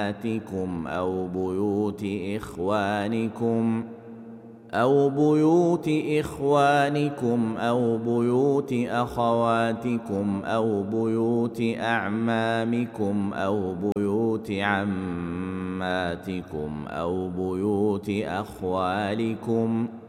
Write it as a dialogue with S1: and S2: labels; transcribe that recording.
S1: أمهاتكم أو بيوت إخوانكم أو بيوت أخواتكم أو بيوت أعمامكم أو بيوت عماتكم أو بيوت أخوالكم